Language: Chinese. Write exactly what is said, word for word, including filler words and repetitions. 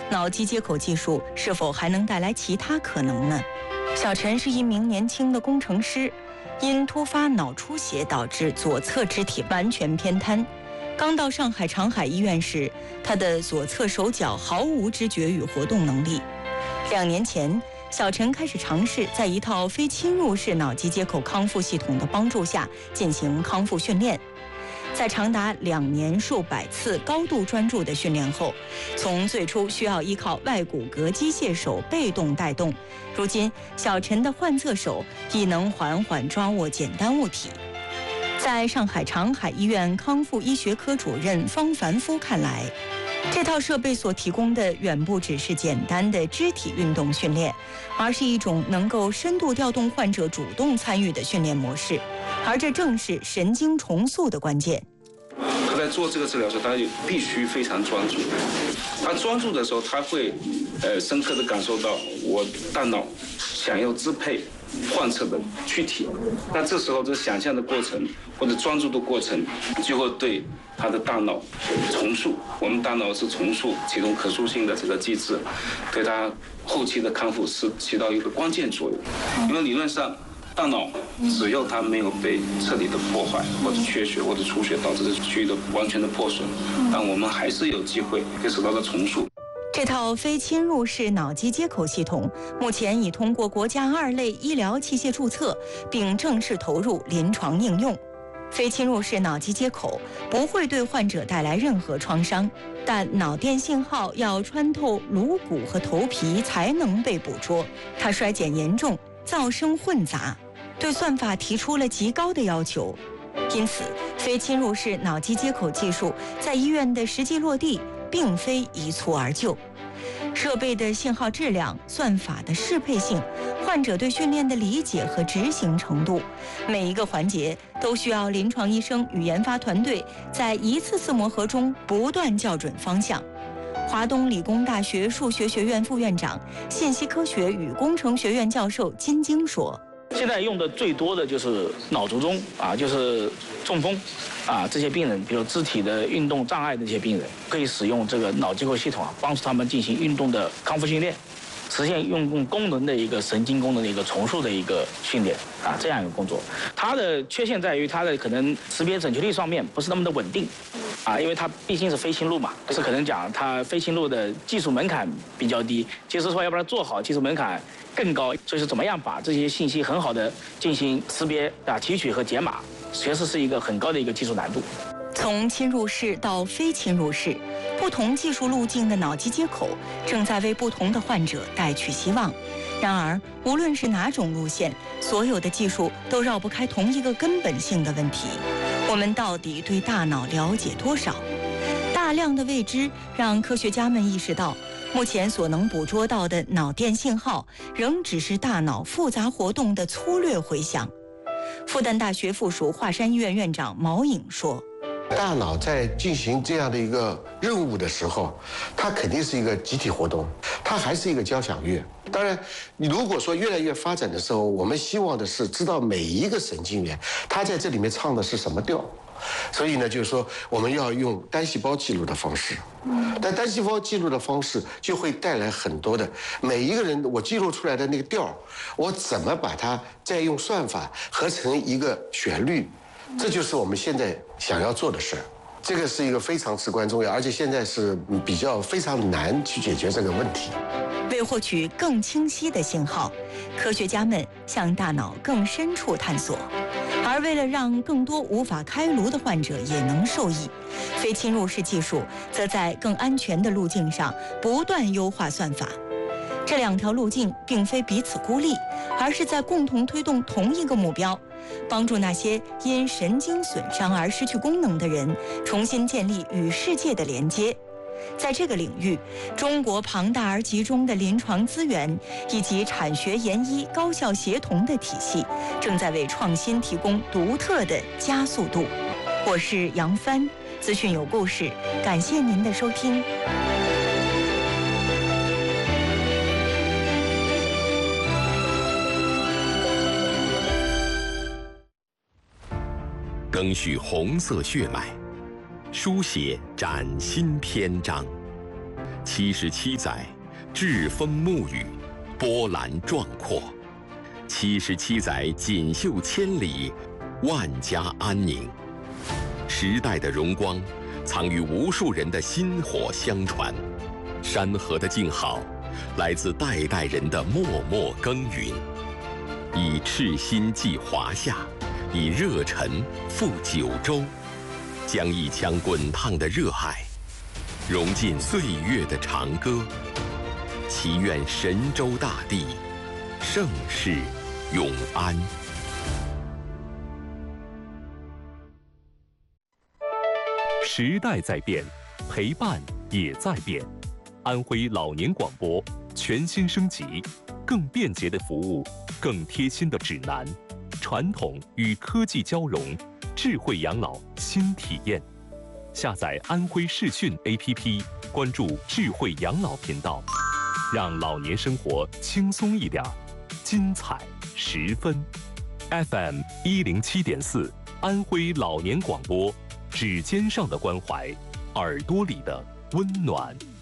脑机接口技术是否还能带来其他可能呢？小陈是一名年轻的工程师，因突发脑出血导致左侧肢体完全偏瘫。刚到上海长海医院时，他的左侧手脚毫无知觉与活动能力。两年前，小陈开始尝试在一套非侵入式脑机接口康复系统的帮助下进行康复训练。在长达两年数百次高度专注的训练后，从最初需要依靠外骨骼机械手被动带动，如今小陈的患侧手已能缓缓抓握简单物体。在上海长海医院康复医学科主任方凡夫看来，这套设备所提供的远不只是简单的肢体运动训练，而是一种能够深度调动患者主动参与的训练模式，而这正是神经重塑的关键。 他在做这个治疗的时候，他必须非常专注。他专注的时候，他会呃深刻地感受到我大脑想要支配患侧的躯体。那这时候这想象的过程或者专注的过程，就会对他的大脑重塑。我们大脑是重塑启动可塑性的这个机制，对他后期的康复是起到一个关键作用。因为理论上，大脑只要它没有被彻底的破坏或者缺血或者出血导致这区域的完全的破损，但我们还是有机会可以使到它重塑。 这套非侵入式脑机接口系统目前已通过国家二类医疗器械注册，并正式投入临床应用。非侵入式脑机接口不会对患者带来任何创伤，但脑电信号要穿透颅骨和头皮才能被捕捉，它衰减严重，噪声混杂，对算法提出了极高的要求。因此，非侵入式脑机接口技术在医院的实际落地并非一蹴而就。设备的信号质量、算法的适配性、患者对训练的理解和执行程度，每一个环节都需要临床医生与研发团队在一次次磨合中不断校准方向。华东理工大学数学学院副院长、信息科学与工程学院教授金晶说：“ 现在用的最多的就是脑卒中啊，就是中风啊，这些病人，比如肢体的运动障碍的这些病人，可以使用这个脑机构系统啊，帮助他们进行运动的康复训练，实现运动功能的一个神经功能的一个重塑的一个训练啊，这样一个工作。它的缺陷在于它的可能识别准确率上面不是那么的稳定。”啊，因为它毕竟是非侵入嘛，就是可能讲它非侵入的技术门槛比较低，其实说要把它做好，技术门槛更高，所以说怎么样把这些信息很好的进行识别啊、提取和解码，确实是一个很高的一个技术难度。 从侵入式到非侵入式，不同技术路径的脑机接口正在为不同的患者带去希望。然而，无论是哪种路线，所有的技术都绕不开同一个根本性的问题：我们到底对大脑了解多少？大量的未知让科学家们意识到，目前所能捕捉到的脑电信号仍只是大脑复杂活动的粗略回响。复旦大学附属华山医院院长毛颖说：“ 大脑在进行这样的一个任务的时候，它肯定是一个集体活动，它还是一个交响乐。当然，如果说越来越发展的时候，我们希望的是知道每一个神经元它在这里面唱的是什么调。所以呢，就是说我们要用单细胞记录的方式，但单细胞记录的方式就会带来很多的每一个人我记录出来的那个调，我怎么把它再用算法合成一个旋律。”这就是我们现在想要做的事儿，这个是一个非常至关重要，而且现在是比较非常难去解决这个问题。 为获取更清晰的信号，科学家们向大脑更深处探索，而为了让更多无法开颅的患者也能受益，非侵入式技术则在更安全的路径上不断优化算法。这两条路径并非彼此孤立，而是在共同推动同一个目标，帮助那些因神经损伤而失去功能的人重新建立与世界的连接。在这个领域，中国庞大而集中的临床资源以及产学研医高效协同的体系，正在为创新提供独特的加速度。我是杨帆，资讯有故事，感谢您的收听。 更续红色血脉，书写崭新篇章。 七十七载，栉风沐雨，波澜壮阔；七十七载锦绣千里，万家安宁。时代的荣光，藏于无数人的薪火相传；山河的静好，来自代代人的默默耕耘。以赤心寄华夏，以热忱赴九州，将一腔滚烫的热爱融进岁月的长歌。祈愿神州大地盛世永安。 时代在变，陪伴也在变。安徽老年广播全新升级，更便捷的服务，更贴心的指南，传统与科技交融，智慧养老新体验。下载安徽视讯 A P P， 关注智慧养老频道，让老年生活轻松一点，精彩十分。F M 一零七点四，安徽老年广播，指尖上的关怀，耳朵里的温暖。